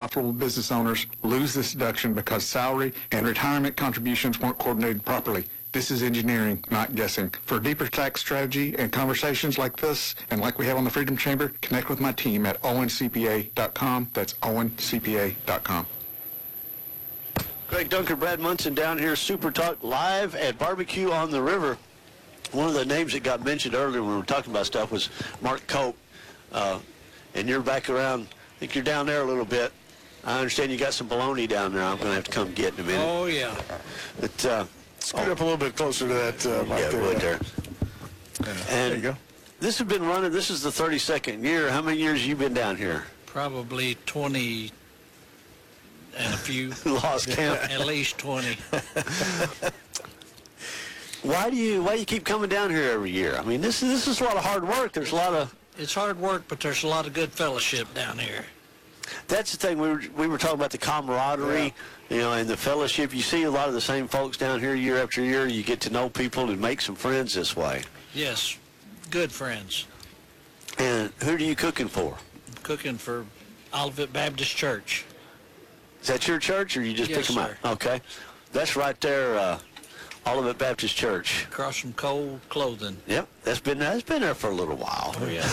profitable business owners lose this deduction because salary and retirement contributions weren't coordinated properly. This is engineering, not guessing. For a deeper tax strategy and conversations like this, and like we have on the Freedom Chamber, connect with my team at owencpa.com. That's owencpa.com. Greg Dunker, Brad Munson down here, Super Talk live at Barbecue on the River. One of the names that got mentioned earlier when we were talking about stuff was Mark Cope. And you're back around, I think you're down there a little bit. I understand you got some bologna down there I'm going to have to come get in a minute. Oh, yeah. But, scoot up a little bit closer to that mic yeah, there. right there. And there you go. This has been running, this is the 32nd year. How many years have you been down here? Probably 20 and a few. Lost count. At least 20. Why do you keep coming down here every year? I mean, this is a lot of hard work. There's a lot of... It's hard work, but there's a lot of good fellowship down here. That's the thing. We were talking about the camaraderie, you know, and the fellowship. You see a lot of the same folks down here year after year. You get to know people and make some friends this way. Yes, good friends. And who are you cooking for? I'm cooking for Olivet Baptist Church. Is that your church, or you just Yes, pick them sir. out? Okay. That's right there, Olivet Baptist Church. Across from Cold Clothing. Yep, that's been there for a little while. Oh, yeah.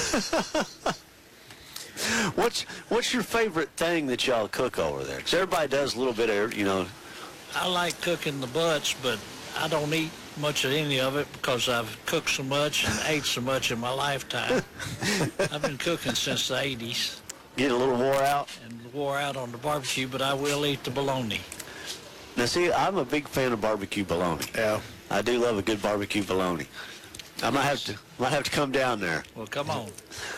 What's your favorite thing that y'all cook over there? Because everybody does a little bit of, you know. I like cooking the butts, but I don't eat much of any of it because I've cooked so much and ate so much in my lifetime. I've been cooking since the 80s. Get a little wore out? And wore out on the barbecue, but I will eat the bologna. Now, see, I'm a big fan of barbecue bologna. Yeah. I do love a good barbecue bologna. I might have to come down there. Well, come on.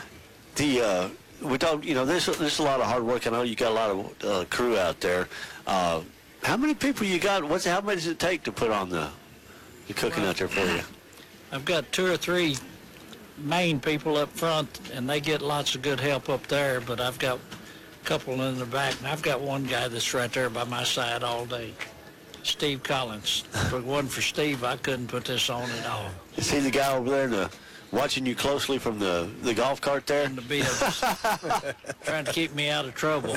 We don't, you know, there's a lot of hard work. I know you got a lot of crew out there. How many people you got? How much does it take to put on the cooking out there for you? I've got 2 or 3 main people up front, and they get lots of good help up there, but I've got a couple in the back, and I've got one guy that's right there by my side all day, Steve Collins. If it wasn't for Steve, I couldn't put this on at all. You see the guy over there watching you closely from the golf cart there? In the bibs, trying to keep me out of trouble.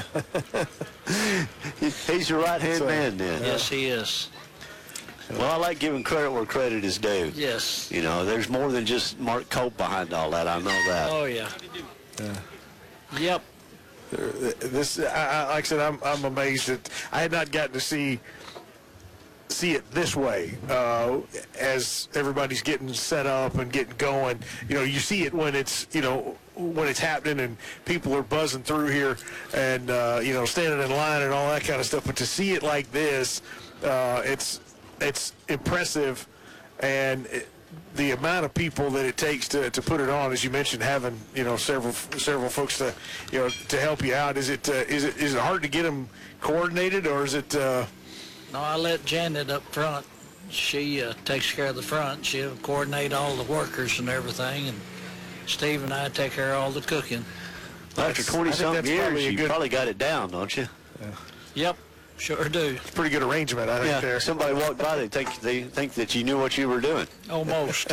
He's your right-hand man then. Yes, he is. Well, I like giving credit where credit is due. Yes. You know, there's more than just Mark Cope behind all that. I know that. Oh, yeah. Yep. This, like I said, I'm amazed that I had not gotten to see it this way as everybody's getting set up and getting going. You know, you see it when it's, you know, when it's happening and people are buzzing through here and, you know, standing in line and all that kind of stuff. But to see it like this, it's impressive, and the amount of people that it takes to put it on, as you mentioned, having, you know, several folks to, you know, to help you out. Is it hard to get them coordinated, or is it? No, I let Janet up front. She takes care of the front. She'll coordinate all the workers and everything, and Steve and I take care of all the cooking. Well, after 20-something years, you probably got it down, don't you? Yep, sure do. It's a pretty good arrangement, I think. There. Somebody walked by, they think that you knew what you were doing. Almost.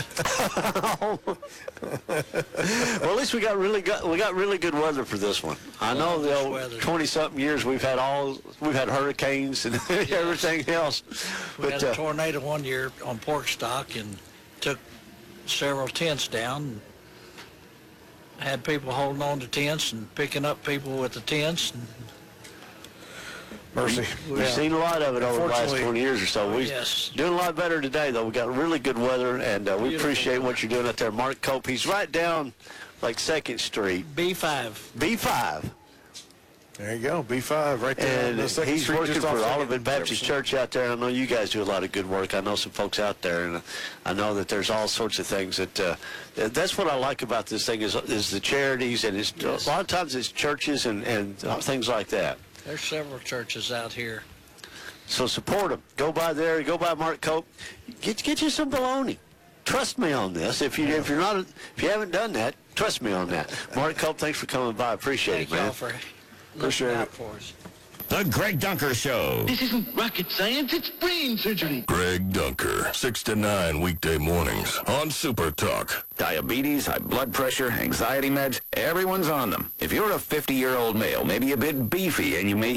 Well, at least we got really good weather for this one. I know the old 20-something years we've had hurricanes and everything else. We had a tornado one year on pork stock and took several tents down. Had people holding on to tents and picking up people with the tents. And Mercy. We've seen a lot of it over the last 20 years or so. We're doing a lot better today, though. We got really good weather, and we appreciate what you're doing out there. Mark Cope, he's right down like 2nd Street. B5. B5. There you go, B5 right there. And he's working for Olivet Baptist Church out there. I know you guys do a lot of good work. I know some folks out there, and I know that there's all sorts of things that that's what I like about this thing is the charities, and a lot of times it's churches and things like that. There's several churches out here. So support them. Go by there. Go by Mark Cope. Get you some bologna. Trust me on this. If you haven't done that, trust me on that. Mark Cope, thanks for coming by. Appreciate it, man. Thank you all for Appreciate looking it. out for us. The Greg Dunker Show. This isn't rocket science, it's brain surgery. Greg Dunker, 6 to 9 weekday mornings on Super Talk. Diabetes, high blood pressure, anxiety meds, everyone's on them. If you're a 50-year-old male, maybe a bit beefy, and you may